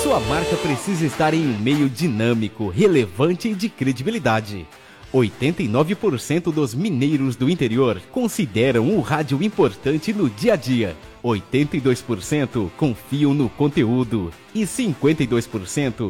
Sua marca precisa estar em um meio dinâmico, relevante e de credibilidade. 89% dos mineiros do interior consideram o rádio importante no dia a dia. 82% confiam no conteúdo e 52%